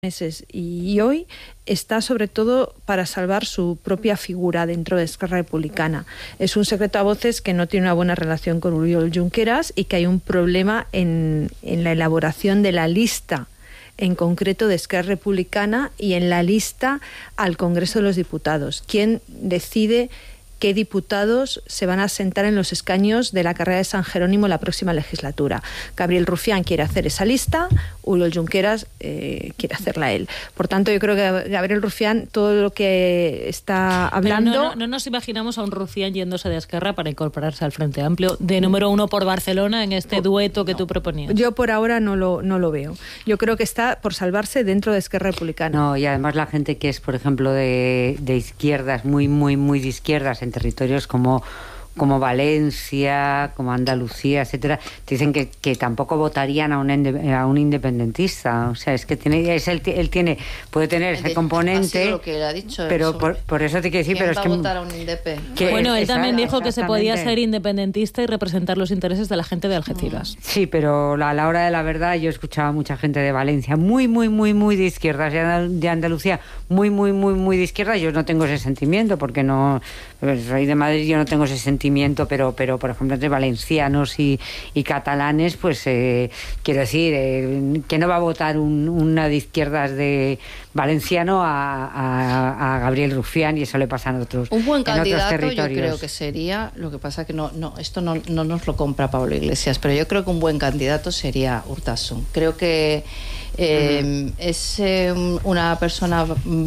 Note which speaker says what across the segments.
Speaker 1: meses y hoy está sobre todo para salvar su propia figura dentro de Esquerra Republicana. Es un secreto a voces que no tiene una buena relación con Oriol Junqueras y que hay un problema en la elaboración de la lista en concreto de Esquerra Republicana y en la lista al Congreso de los Diputados. ¿Quién decide qué diputados se van a sentar en los escaños de la carrera de San Jerónimo la próxima legislatura? Gabriel Rufián quiere hacer esa lista, Oriol Junqueras quiere hacerla él. Por tanto, yo creo que Gabriel Rufián, todo lo que está hablando...
Speaker 2: No nos imaginamos a un Rufián yéndose de Esquerra para incorporarse al Frente Amplio de número 1 por Barcelona en este dueto que tú proponías.
Speaker 1: Yo por ahora no lo veo. Yo creo que está por salvarse dentro de Esquerra Republicana.
Speaker 3: No, y además la gente que es, por ejemplo, de izquierdas, muy de izquierdas, en territorios como Valencia, como Andalucía, etcétera, dicen que tampoco votarían a un independentista. O sea, es que él puede tener ese componente.
Speaker 4: Ha sido lo que él ha dicho,
Speaker 3: pero por eso te quiero decir, pero es que
Speaker 4: va a votar a un indepe.
Speaker 2: Bueno, él también dijo que se podía ser independentista y representar los intereses de la gente de Algeciras.
Speaker 3: Sí, pero a la hora de la verdad yo escuchaba a mucha gente de Valencia muy de izquierdas, de Andalucía muy de izquierdas. Yo no tengo ese sentimiento porque no soy de Madrid, yo no tengo ese sentimiento, pero por ejemplo entre valencianos y catalanes, pues quiero decir que no va a votar una de izquierdas de valenciano a Gabriel Rufián, y eso le pasa en otros territorios.
Speaker 4: Un buen candidato yo creo que sería, lo que pasa que esto no nos lo compra Pablo Iglesias, pero yo creo que un buen candidato sería Urtasun. Creo que es una persona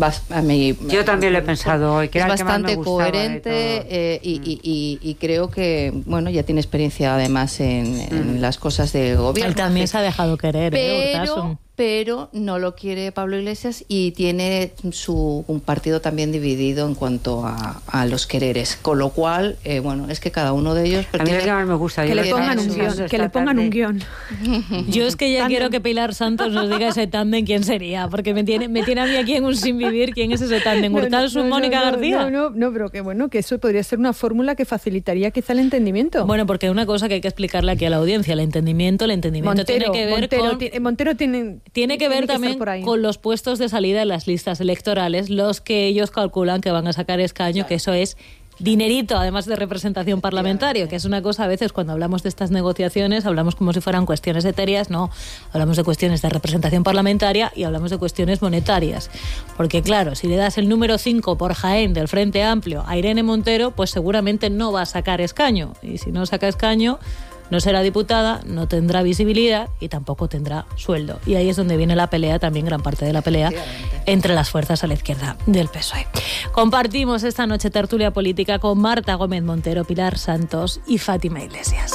Speaker 3: yo también lo he pensado hoy, que
Speaker 4: es
Speaker 3: era bastante
Speaker 4: el que más me coherente y creo que ya tiene experiencia además en las cosas de gobierno.
Speaker 2: Él también se ha dejado querer, Urtasun.
Speaker 4: Pero no lo quiere Pablo Iglesias y tiene un partido también dividido en cuanto a los quereres, con lo cual es que cada uno de ellos
Speaker 3: a mí es que más me gusta
Speaker 1: que le pongan un guión.
Speaker 2: Yo es que ya quiero que Pilar Santos nos diga ese tándem quién sería, porque me tiene a mí aquí en un sin vivir. ¿Quién es ese tándem? ¿Urtasun, Mónica García?
Speaker 1: No, pero que eso podría ser una fórmula que facilitaría quizá el entendimiento.
Speaker 2: Bueno, porque una cosa que hay que explicarle aquí a la audiencia, el entendimiento
Speaker 1: Montero,
Speaker 2: tiene que ver
Speaker 1: Montero
Speaker 2: tiene que ver también con los puestos de salida en las listas electorales, los que ellos calculan que van a sacar escaño, que eso es dinerito, además de representación parlamentaria, que es una cosa, a veces cuando hablamos de estas negociaciones hablamos como si fueran cuestiones etéreas. No, hablamos de cuestiones de representación parlamentaria y hablamos de cuestiones monetarias, porque claro, si le das el número 5 por Jaén del Frente Amplio a Irene Montero, pues seguramente no va a sacar escaño, y si no saca escaño no será diputada, no tendrá visibilidad y tampoco tendrá sueldo. Y ahí es donde viene la pelea, también gran parte de la pelea, entre las fuerzas a la izquierda del PSOE. Compartimos esta noche tertulia política con Marta Gómez Montero, Pilar Santos y Fátima Iglesias.